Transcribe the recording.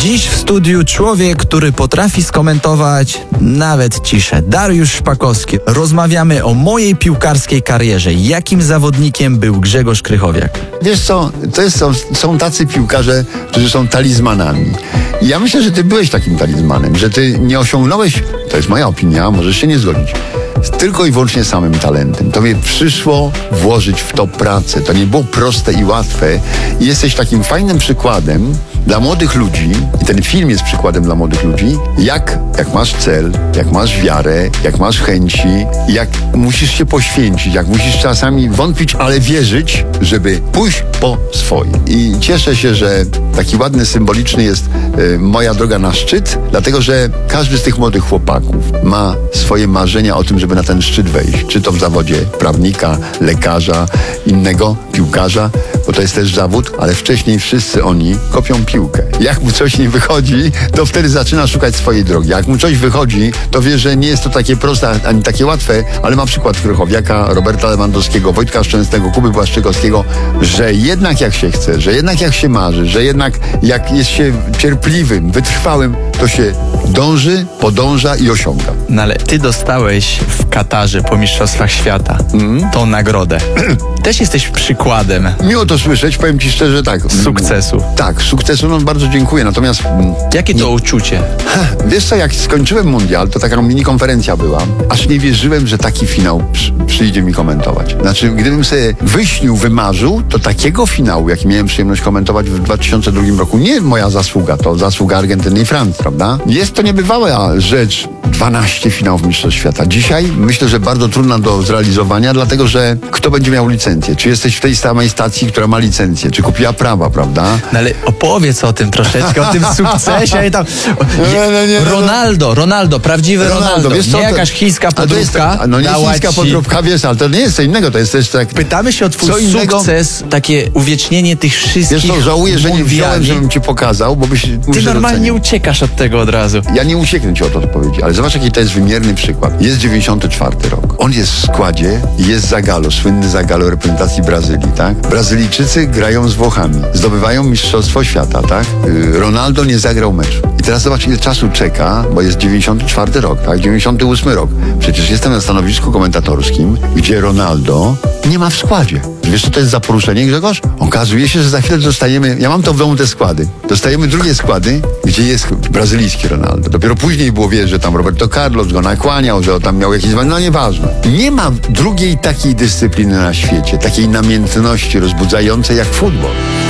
Dziś w studiu człowiek, który potrafi skomentować nawet ciszę. Dariusz Szpakowski. Rozmawiamy o mojej piłkarskiej karierze. Jakim zawodnikiem był Grzegorz Krychowiak? Wiesz co, są tacy piłkarze, którzy są talizmanami. I ja myślę, że ty byłeś takim talizmanem, że ty nie osiągnąłeś, to jest moja opinia, możesz się nie zgodzić, tylko i wyłącznie samym talentem. Tobie przyszło włożyć w to pracę. To nie było proste i łatwe. I jesteś takim fajnym przykładem dla młodych ludzi, i ten film jest przykładem dla młodych ludzi, jak masz cel, jak masz wiarę, jak masz chęci, jak musisz się poświęcić, jak musisz czasami wątpić, ale wierzyć, żeby pójść po swoje. I cieszę się, że taki ładny, symboliczny jest moja droga na szczyt, dlatego że każdy z tych młodych chłopaków ma swoje marzenia o tym, żeby na ten szczyt wejść. Czy to w zawodzie prawnika, lekarza, innego piłkarza, bo to jest też zawód, ale wcześniej wszyscy oni kopią piłkę. Jak mu coś nie wychodzi, to wtedy zaczyna szukać swojej drogi. Jak mu coś wychodzi, to wie, że nie jest to takie proste, ani takie łatwe, ale ma przykład Krychowiaka, Roberta Lewandowskiego, Wojtka Szczęsnego, Kuby Błaszczykowskiego, że jednak jak się chce, że jednak jak się marzy, że jednak jak jest się cierpliwym, wytrwałym, to się dąży, podąża i osiąga. No ale ty dostałeś w Katarze po Mistrzostwach Świata tą nagrodę. Też jesteś przykładem Miło to słyszeć, powiem ci szczerze, tak. sukcesu. Tak, sukcesu, no bardzo dziękuję, natomiast... Jakie to uczucie? Wiesz co, jak skończyłem mundial, to taka mini konferencja była, aż nie wierzyłem, że taki finał przyjdzie mi komentować. Znaczy, gdybym sobie wyśnił, wymarzył, to takiego finału, jaki miałem przyjemność komentować w 2002 roku, nie moja zasługa, to zasługa Argentyny i Francji, prawda? Jest to niebywała rzecz, 12 finałów Mistrzostw Świata. Dzisiaj myślę, że bardzo trudna do zrealizowania, dlatego że kto będzie miał licencję? Czy jesteś w tej samej stacji, która ma licencję? Czy kupiła prawa, prawda? No ale opowiedz o tym troszeczkę, o tym sukcesie. I tam... Ronaldo, prawdziwy Ronaldo. Wiesz co, nie jakaś chińska podróbka. No nie chińska podróbka, wiesz, ale to nie jest co innego, to jest też tak... Pytamy się o twój sukces, takie uwiecznienie tych wszystkich Wiesz co, żałuję, że nie wziąłem, mundiali. żebym ci pokazał, bo byś... Ty normalnie uciekasz od tego od razu. Ja nie ucieknę ci od odpowiedzi, ale zobacz, jaki to jest wymierny przykład. Jest 94 rok. On jest w składzie i jest Zagallo, słynny Zagallo reprezentacji Brazylii, tak? Brazylijczycy grają z Włochami, zdobywają Mistrzostwo Świata, tak? Ronaldo nie zagrał meczu. I teraz zobacz, ile czasu czeka, bo jest 94 rok, tak? 98 rok. Przecież jestem na stanowisku komentatorskim, gdzie Ronaldo nie ma w składzie. Wiesz, co to jest za poruszenie, Grzegorz? Okazuje się, że za chwilę dostajemy, ja mam to w domu te składy, dostajemy drugie składy, gdzie jest brazylijski Ronaldo. Dopiero później było, wiesz, że tam Roberto Carlos go nakłaniał, że on tam miał jakieś... No nieważne. Nie ma drugiej takiej dyscypliny na świecie, takiej namiętności rozbudzającej jak futbol.